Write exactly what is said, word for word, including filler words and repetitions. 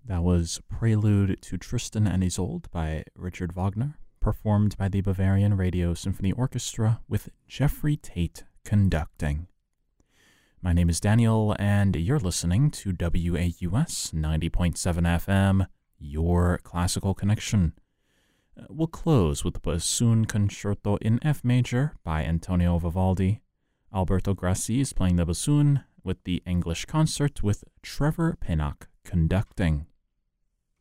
That was Prelude to Tristan and Isolde by Richard Wagner, performed by the Bavarian Radio Symphony Orchestra with Jeffrey Tate conducting. My name is Daniel, and you're listening to W A U S ninety point seven F M, your classical connection. We'll close with the Bassoon Concerto in F Major by Antonio Vivaldi. Alberto Grassi is playing the bassoon with the English Concert with Trevor Pinnock conducting.